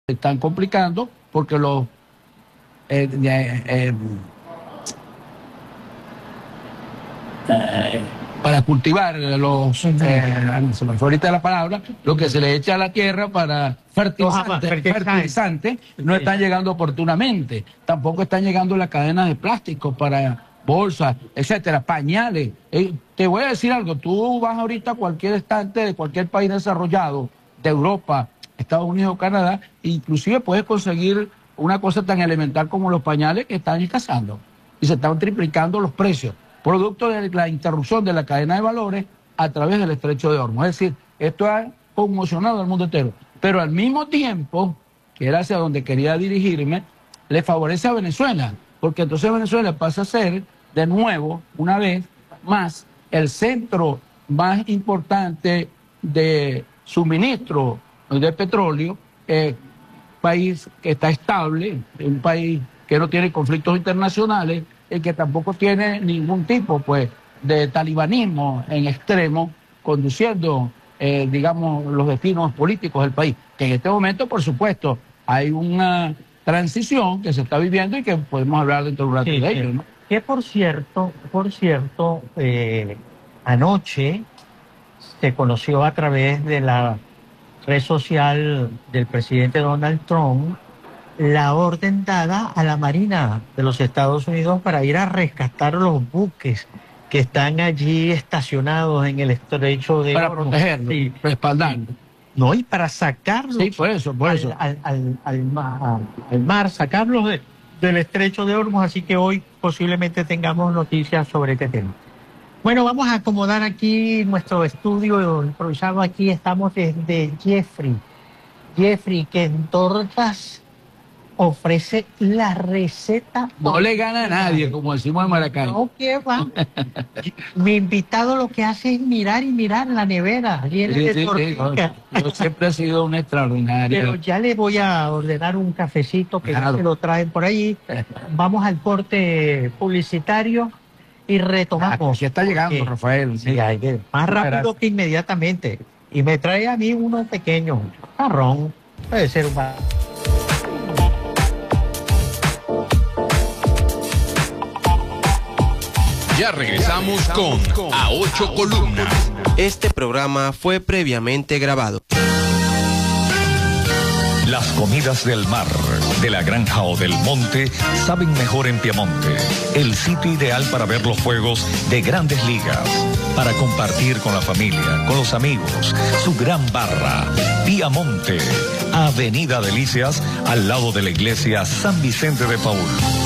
están complicando porque los para cultivar se me fue ahorita la palabra, lo que se le echa a la tierra para fertilizante, no están llegando oportunamente. Tampoco están llegando las cadenas de plástico para bolsas, etcétera, pañales. Te voy a decir algo, tú vas ahorita a cualquier estante de cualquier país desarrollado, de Europa, Estados Unidos o Canadá, inclusive puedes conseguir una cosa tan elemental como los pañales que están escaseando y se están triplicando los precios, producto de la interrupción de la cadena de valores a través del estrecho de Hormuz. Es decir, esto ha conmocionado al mundo entero, pero al mismo tiempo, que era hacia donde quería dirigirme, le favorece a Venezuela, porque entonces Venezuela pasa a ser, de nuevo, una vez más, el centro más importante de suministro de petróleo, país que está estable, un país que no tiene conflictos internacionales y que tampoco tiene ningún tipo, pues, de talibanismo en extremo conduciendo, digamos, los destinos políticos del país. Que en este momento, por supuesto, hay una transición que se está viviendo y que podemos hablar dentro de un rato de ello, ¿no? Que por cierto, anoche se conoció a través de la red social del presidente Donald Trump la orden dada a la Marina de los Estados Unidos para ir a rescatar los buques que están allí estacionados en el estrecho de Hormuz. Para protegerlos, sí, respaldando. No, y para sacarlos, sí, por eso. Al mar, sacarlos del estrecho de Hormuz, así que hoy posiblemente tengamos noticias sobre este tema. Bueno, vamos a acomodar aquí nuestro estudio improvisado. Aquí estamos desde Jeffrey, que en tortas ofrece la receta. No le gana a nadie, como decimos en Maracay. No, ¿qué va? Mi invitado lo que hace es mirar y mirar la nevera. Yo siempre he sido un extraordinario. Pero ya le voy a ordenar un cafecito que ya se lo traen por ahí. Vamos al corte publicitario y retomamos. Ya está llegando, Rafael. Sí, más rápido que inmediatamente. Y me trae a mí uno pequeño, marrón. Puede ser un... Ya regresamos con A Ocho Columnas. Este programa fue previamente grabado. Las comidas del mar, de la granja o del monte saben mejor en Piamonte. El sitio ideal para ver los juegos de Grandes Ligas. Para compartir con la familia, con los amigos. Su gran barra, Piamonte. Avenida Delicias, al lado de la iglesia San Vicente de Paúl.